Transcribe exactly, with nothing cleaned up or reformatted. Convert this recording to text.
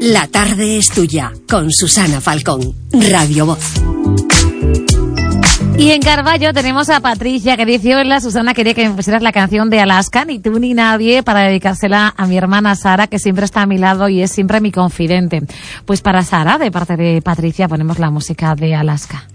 La tarde es tuya, con Susana Falcón, Radio Voz. Y en Carballo tenemos a Patricia, que dice: hola, Susana, quería que me pusieras la canción de Alaska, Ni tú ni nadie, para dedicársela a mi hermana Sara, que siempre está a mi lado y es siempre mi confidente. Pues para Sara, de parte de Patricia, ponemos la música de Alaska.